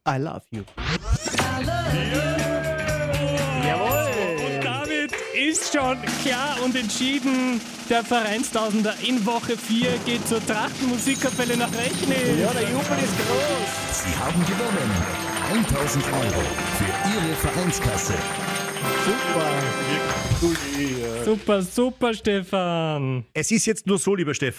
I love you. Und damit ist schon klar und entschieden, der Vereinstausender in Woche 4 geht zur Trachtenmusikkapelle nach Rechnitz. Ja, der Jubel ist groß. Sie haben gewonnen 1.000 Euro für Ihre Vereinskasse. Super. Super, super, Stefan. Es ist jetzt nur so, lieber Stefan.